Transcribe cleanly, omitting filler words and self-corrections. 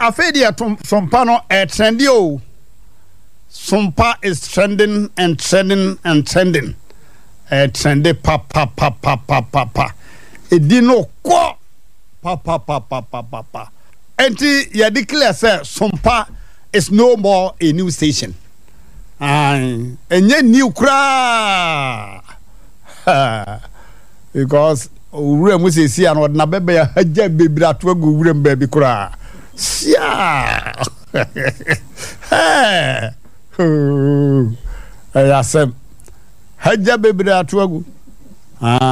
afedi atom sompa no trendy o. Sompa is trending and trending and trending. Trendy pa. Edino ko pa. Enti ya declare say Sompa is no more a new station. Enye new kra. Because ure mu se si an na bebe ya haja bebra to agu ure mbabi kra. Sia. Hey. Ayasem. Haja bebra to agu.